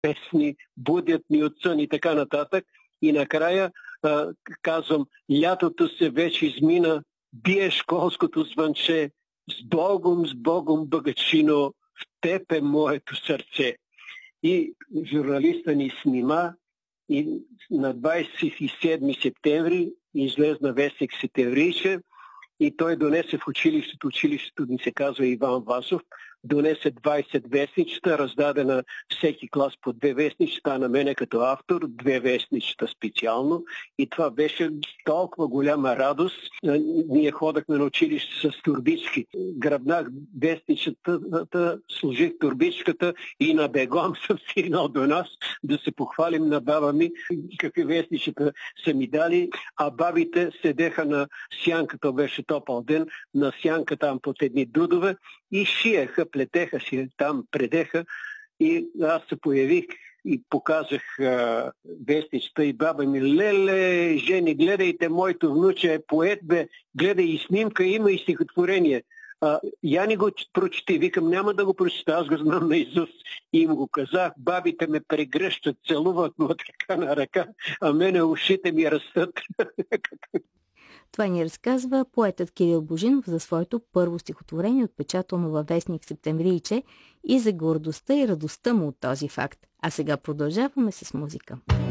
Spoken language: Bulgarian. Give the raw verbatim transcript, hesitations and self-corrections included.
песни, будят ни от сън и така нататък. И накрая а, казвам, лятото се вече измина, бие школското звънче, с Богом, с Богом, богачино, в теб е моето сърце. И журналиста ни снима и на двадесет и седми септември излезна вестник Септемврийче и той донесе в училището, училището ни се казва Иван Васов, донесе двадесет вестничета, раздаде на всеки клас по две вестничета, на мене като автор, две вестничета специално. И това беше толкова голяма радост. Ние ходахме на училище с турбички. Гръбнах вестничета, служих турбичката и на бегом съм стигнал до нас да се похвалим на баба ми какви вестничета са ми дали. А бабите седеха на сянката, беше топъл ден, на сянка там под едни дудове и шиеха, плетеха си там, предеха и аз се появих и показах а, вестничета и баба ми, леле, жени, гледайте, моето внуче е поет, бе, гледай и снимка, има и стихотворение. А, я не го прочети, викам, няма да го прочета, аз го знам наизуст. И им го казах, бабите ме прегръщат, целуват му така на ръка, а мене ушите ми растат. Това ни разказва поетът Кирил Божинов за своето първо стихотворение, отпечатано във вестник Септемврийче, и за гордостта и радостта му от този факт. А сега продължаваме с музика.